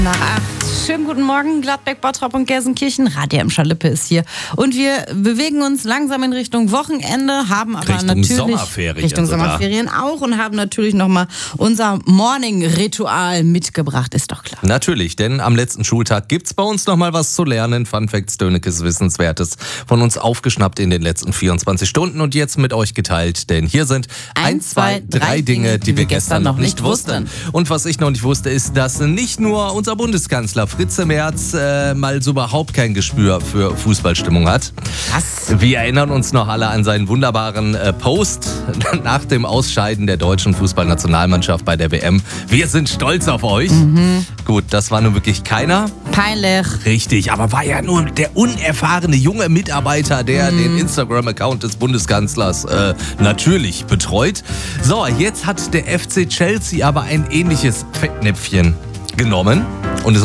Nach 8. Schönen guten Morgen, Gladbeck, Bottrop und Gelsenkirchen. Radio M. Schalippe ist hier. Und wir bewegen uns langsam in Richtung Wochenende, haben aber Richtung natürlich Sommerferien Richtung sogar. Sommerferien auch und haben natürlich nochmal unser Morning-Ritual mitgebracht, ist doch klar. Natürlich, denn am letzten Schultag gibt's bei uns nochmal was zu lernen. Fun Facts, Dönekes, Wissenswertes von uns aufgeschnappt in den letzten 24 Stunden und jetzt mit euch geteilt. Denn hier sind 1, 2, 3 Dinge, die wir gestern noch nicht wussten. Und was ich noch nicht wusste, ist, dass nicht nur unser Bundeskanzler Fritze Merz mal so überhaupt kein Gespür für Fußballstimmung hat. Was? Wir erinnern uns noch alle an seinen wunderbaren Post nach dem Ausscheiden der deutschen Fußballnationalmannschaft bei der WM. Wir sind stolz auf euch. Gut, das war nun wirklich keiner. Peinlich. Richtig, aber war ja nur der unerfahrene junge Mitarbeiter, der den Instagram-Account des Bundeskanzlers natürlich betreut. So, jetzt hat der FC Chelsea aber ein ähnliches Fettnäpfchen genommen.